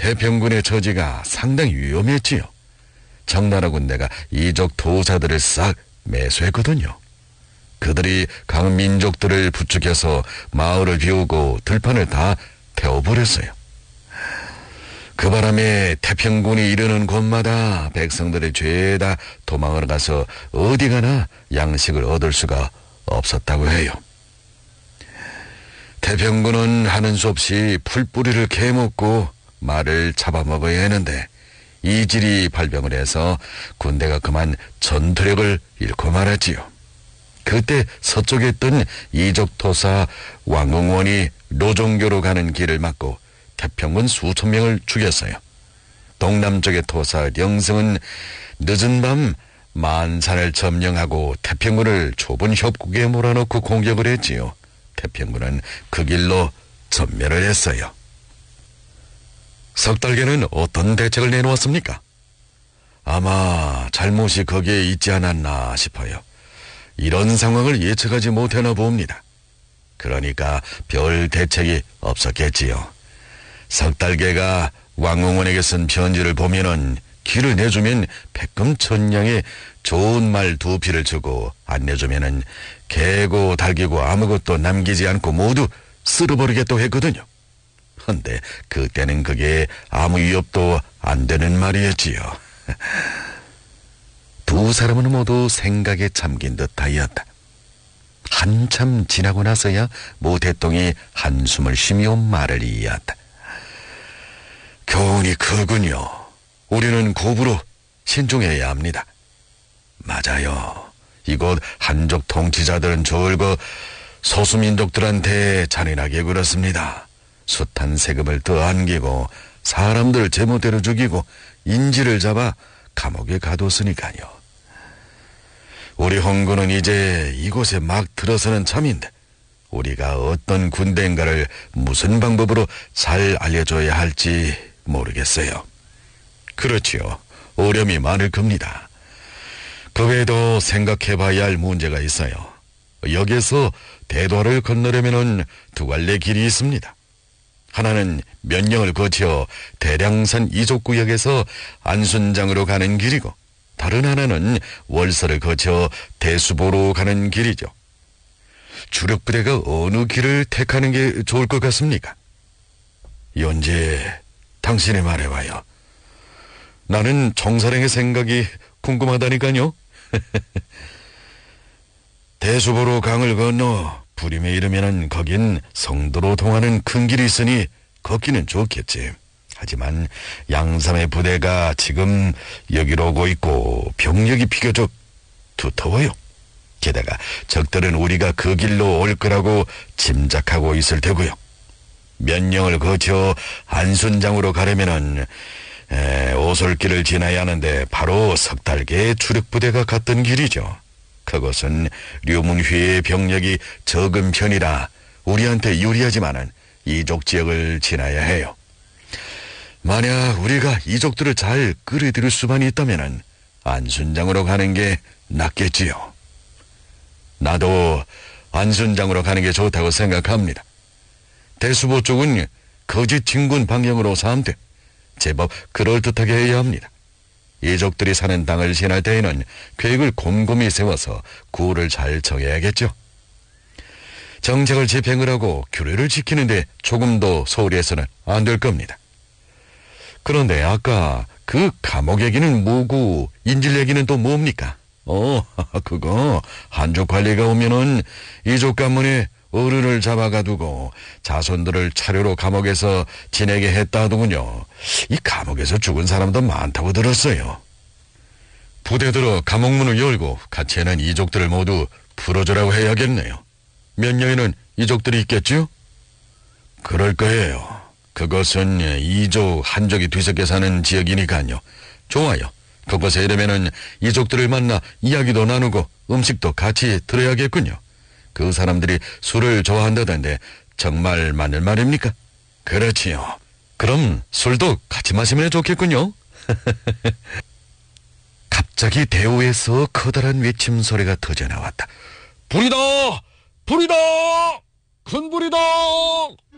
태평군의 처지가 상당히 위험했지요. 청나라 군대가 이족 도사들을 싹 매수했거든요. 그들이 각 민족들을 부추겨서 마을을 비우고 들판을 다 태워버렸어요. 그 바람에 태평군이 이르는 곳마다 백성들이 죄다 도망을 가서 어디 가나 양식을 얻을 수가 없었다고 해요. 태평군은 하는 수 없이 풀뿌리를 캐먹고 말을 잡아먹어야 했는데 이질이 발병을 해서 군대가 그만 전투력을 잃고 말았지요. 그때 서쪽에 있던 이족토사 왕응원이 노종교로 가는 길을 막고 태평군 수천 명을 죽였어요. 동남쪽의 토사 령성은 늦은 밤 만산을 점령하고 태평군을 좁은 협곡에 몰아넣고 공격을 했지요. 태평군은 그 길로 전멸을 했어요. 석달계는 어떤 대책을 내놓았습니까? 아마 잘못이 거기에 있지 않았나 싶어요. 이런 상황을 예측하지 못하나 봅니다. 그러니까 별 대책이 없었겠지요. 석달계가 왕응원에게 쓴 편지를 보면은 길을 내주면 백금천냥에 좋은 말 2피를 주고 안 내주면은 개고 달기고 아무것도 남기지 않고 모두 쓸어버리겠다고 했거든요. 헌데 그때는 그게 아무 위협도 안 되는 말이었지요. 두 사람은 모두 생각에 잠긴 듯하였다. 한참 지나고 나서야 모태똥이 한숨을 쉬며 말을 이었다. 교훈이 크군요. 우리는 고부로 신중해야 합니다. 맞아요. 이곳 한족 통치자들은 졸고 소수민족들한테 잔인하게 굴었습니다. 숱한 세금을 더 안기고 사람들 제멋대로 죽이고 인질을 잡아 감옥에 가뒀으니까요. 우리 홍군은 이제 이곳에 막 들어서는 참인데 우리가 어떤 군대인가를 무슨 방법으로 잘 알려줘야 할지 모르겠어요. 그렇지요. 어려움이 많을 겁니다. 그 외에도 생각해봐야 할 문제가 있어요. 여기에서 대도를 건너려면 두 갈래 길이 있습니다. 하나는 면령을 거쳐 대량산 이족구역에서 안순장으로 가는 길이고 다른 하나는 월서를 거쳐 대수보로 가는 길이죠. 주력부대가 어느 길을 택하는 게 좋을 것 같습니까? 연재, 당신이 말해봐요. 나는 정사령의 생각이 궁금하다니까요. 대수보로 강을 건너 부림에 이르면은 거긴 성도로 통하는 큰 길이 있으니 걷기는 좋겠지. 하지만 양삼의 부대가 지금 여기로 오고 있고 병력이 비교적 두터워요. 게다가 적들은 우리가 그 길로 올 거라고 짐작하고 있을 테고요. 면령을 거쳐 안순장으로 가려면은 오솔길을 지나야 하는데 바로 석달계의 주력부대가 갔던 길이죠. 그것은 류문휘의 병력이 적은 편이라 우리한테 유리하지만은 이족 지역을 지나야 해요. 만약 우리가 이족들을 잘 끌어들일 수만 있다면은 안순장으로 가는 게 낫겠지요. 나도 안순장으로 가는 게 좋다고 생각합니다. 대수보 쪽은 거짓 진군 방향으로 삼되 제법 그럴듯하게 해야 합니다. 이족들이 사는 땅을 지날 때에는 계획을 곰곰이 세워서 구호를 잘 정해야겠죠. 정책을 집행을 하고 규례를 지키는데 조금도 소홀히 해서는 안 될 겁니다. 그런데 아까 그 감옥 얘기는 뭐고 인질 얘기는 또 뭡니까? 그거 한족 관리가 오면은 이족 가문에 어른을 잡아가두고 자손들을 차례로 감옥에서 지내게 했다 하더군요. 이 감옥에서 죽은 사람도 많다고 들었어요. 부대들어 감옥문을 열고 같이 있는 이족들을 모두 풀어주라고 해야겠네요. 면령에는 이족들이 있겠죠? 그럴 거예요. 그것은 이족 한족이 뒤섞여 사는 지역이니까요. 좋아요. 그곳에 이르면은 이족들을 만나 이야기도 나누고 음식도 같이 들어야겠군요. 그 사람들이 술을 좋아한다던데 정말 맞는 말입니까? 그렇지요. 그럼 술도 같이 마시면 좋겠군요. 갑자기 대우에서 커다란 외침 소리가 터져나왔다. 불이다! 불이다! 큰 불이다!